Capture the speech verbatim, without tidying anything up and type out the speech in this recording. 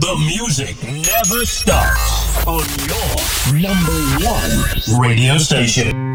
The music never stops on your number one radio station.